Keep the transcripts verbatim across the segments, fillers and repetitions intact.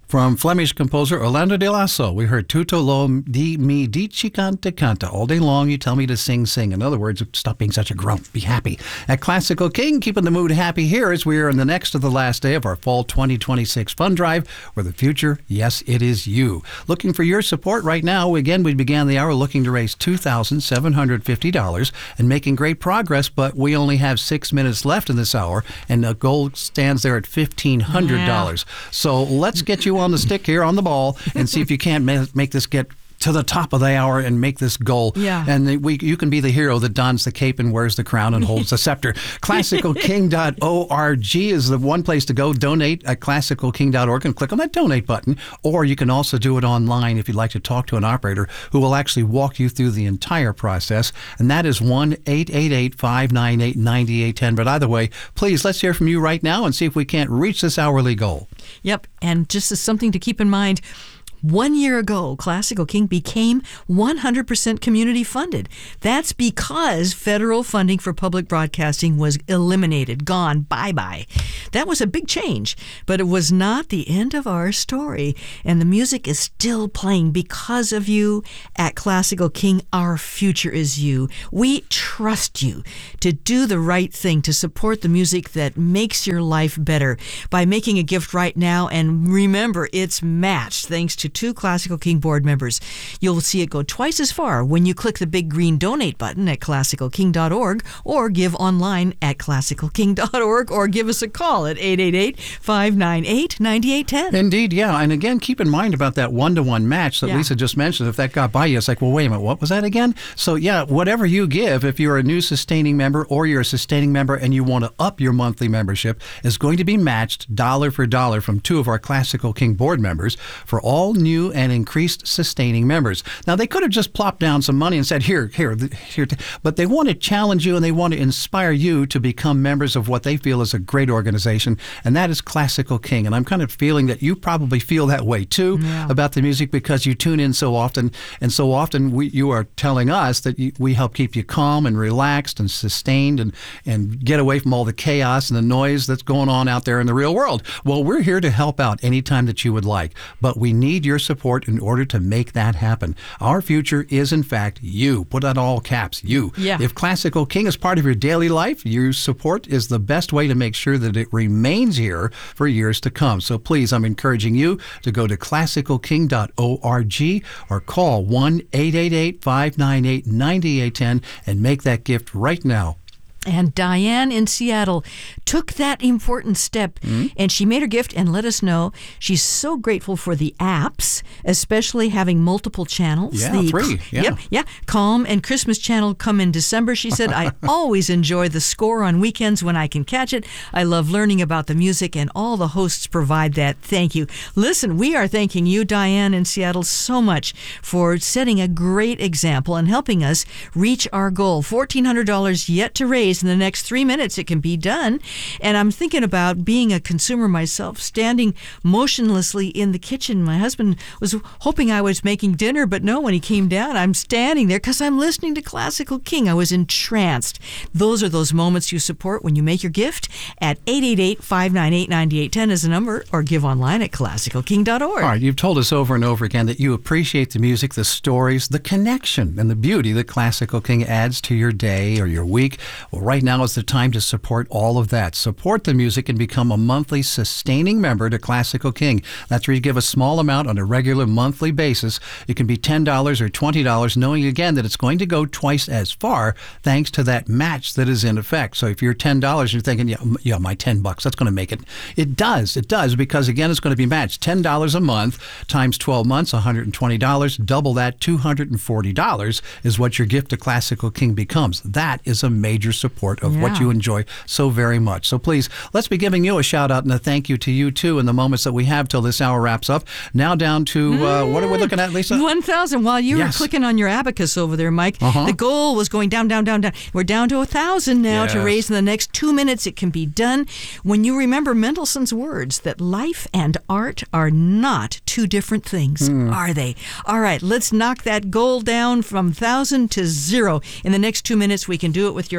From Flemish composer Orlando de Lasso, we heard Tutto lo di mi dici canta canta. All day long you tell me to sing, sing. In other words, stop being such a grump. Be happy. At Classical King, keeping the mood happy here as we are in the next to the last day of our Fall twenty twenty-six Fund Drive, where the future, yes, it is you. Looking for your support right now. Again, we began the hour looking to raise two thousand seven hundred fifty dollars and making great progress, but we only have six minutes left in this hour, and the goal stands there at fifteen hundred dollars. Yeah. So let's get you on the stick here, on the ball, and see if you can't ma- make this get to the top of the hour and make this goal. Yeah. And we, you can be the hero that dons the cape and wears the crown and holds the scepter. classical king dot org is the one place to go. Donate at classical king dot org and click on that donate button. Or you can also do it online if you'd like to talk to an operator who will actually walk you through the entire process. And that is one eight eight eight, five nine eight, nine eight one zero. But either way, please, let's hear from you right now and see if we can't reach this hourly goal. Yep. And just as something to keep in mind, one year ago, Classical King became one hundred percent community funded. That's because federal funding for public broadcasting was eliminated, gone, bye-bye. That was a big change, but it was not the end of our story. And the music is still playing because of you. At Classical King, our future is you. We trust you to do the right thing, to support the music that makes your life better by making a gift right now. And remember, it's matched thanks to two Classical King board members. You'll see it go twice as far when you click the big green donate button at classical king dot org or give online at classical king dot org or give us a call at eight eight eight, five nine eight, nine eight one zero. Indeed, yeah. And again, keep in mind about that one-to-one match that yeah. Lisa just mentioned. If that got by you, it's like, well, wait a minute, what was that again? So yeah, whatever you give, if you're a new sustaining member or you're a sustaining member and you want to up your monthly membership, is going to be matched dollar for dollar from two of our Classical King board members for all new and increased sustaining members. Now, they could have just plopped down some money and said, here, here, here, but they want to challenge you and they want to inspire you to become members of what they feel is a great organization, and that is Classical King. And I'm kind of feeling that you probably feel that way too yeah. about the music because you tune in so often, and so often we, you are telling us that you, we help keep you calm and relaxed and sustained and, and get away from all the chaos and the noise that's going on out there in the real world. Well, we're here to help out anytime that you would like, but we need your support in order to make that happen. Our future is, in fact, you. Put out all caps, you. Yeah. If Classical King is part of your daily life, your support is the best way to make sure that it remains here for years to come. So please, I'm encouraging you to go to classical king dot org or call one eight eight eight, five nine eight, nine eight one zero and make that gift right now. And Diane in Seattle took that important step, mm-hmm. and she made her gift and let us know she's so grateful for the apps, especially having multiple channels. Yeah, the, three. Yeah. Yep, yeah. Calm and Christmas channel come in December. She said, I always enjoy the score on weekends when I can catch it. I love learning about the music, and all the hosts provide that. Thank you. Listen, we are thanking you, Diane in Seattle, so much for setting a great example and helping us reach our goal. fourteen hundred dollars yet to raise. In the next three minutes, it can be done. And I'm thinking about being a consumer myself, standing motionlessly in the kitchen. My husband was hoping I was making dinner, but no, when he came down, I'm standing there because I'm listening to Classical King. I was entranced. Those are those moments you support when you make your gift at eight eight eight, five nine eight, nine eight one zero is the number, or give online at classical king dot org. All right, you've told us over and over again that you appreciate the music, the stories, the connection, and the beauty that Classical King adds to your day or your week. Well, right now is the time to support all of that. Support the music and become a monthly sustaining member to Classical King. That's where you give a small amount on a regular monthly basis. It can be ten dollars or twenty dollars, knowing again that it's going to go twice as far thanks to that match that is in effect. So if you're ten dollars, you're thinking, yeah, yeah, my ten bucks, that's going to make it. It does. It does, because again, it's going to be matched. ten dollars a month times twelve months, one hundred twenty dollars. Double that, two hundred forty dollars is what your gift to Classical King becomes. That is a major support of yeah. what you enjoy so very much. So please, let's be giving you a shout out and a thank you to you too in the moments that we have till this hour wraps up. Now down to, uh, what are we looking at, Lisa? one thousand. While you yes. were clicking on your abacus over there, Mike, uh-huh. the goal was going down, down, down, down. We're down to one thousand now yes. to raise in the next two minutes. It can be done when you remember Mendelssohn's words that life and art are not two different things, mm. are they? All right, let's knock that goal down from one thousand to zero. In the next two minutes, we can do it with your help.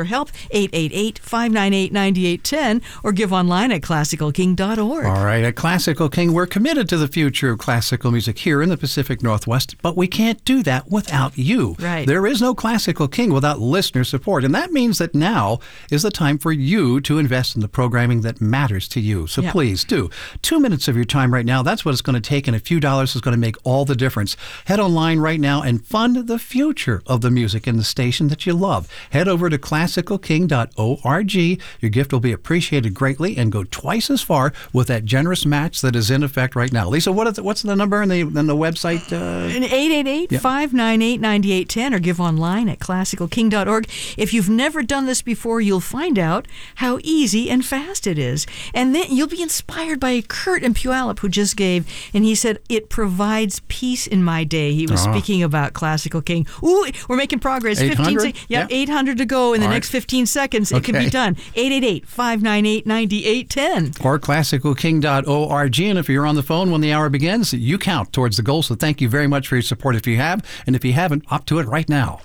eight eight eight, five nine eight, nine eight one zero, or give online at classical king dot org. All right, at Classical King, we're committed to the future of classical music here in the Pacific Northwest, but we can't do that without you. Right. There is no Classical King without listener support, and that means that now is the time for you to invest in the programming that matters to you. So Yeah. please do. Two minutes of your time right now, that's what it's going to take, and a few dollars is going to make all the difference. Head online right now and fund the future of the music in the station that you love. Head over to classical king dot org. Your gift will be appreciated greatly and go twice as far with that generous match that is in effect right now. Lisa, what is the, what's the number in the, in the website? Uh, eight eight eight, five nine eight, nine eight one zero or give online at classical king dot org. If you've never done this before, you'll find out how easy and fast it is. And then you'll be inspired by Kurt in Puyallup, who just gave, and he said, it provides peace in my day. He was Uh-huh. speaking about Classical King. Ooh, we're making progress. eight hundred? fifteen sec- yep, Yeah. eight hundred to go in the All right. next fifteen seconds. It can Okay. be done. eight eight eight, five nine eight, nine eight one zero. or classical king dot org. And if you're on the phone when the hour begins, you count towards the goal. So thank you very much for your support if you have. And if you haven't, opt to it right now.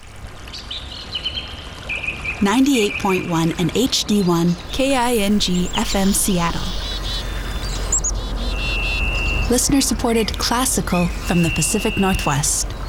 ninety-eight point one and H D one K I N G F M Seattle. Listener-supported classical from the Pacific Northwest.